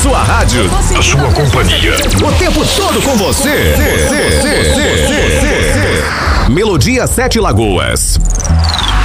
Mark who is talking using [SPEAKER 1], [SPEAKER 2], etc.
[SPEAKER 1] sua rádio,
[SPEAKER 2] a sua companhia,
[SPEAKER 1] o tempo todo com você. Melodia 7 Lagoas.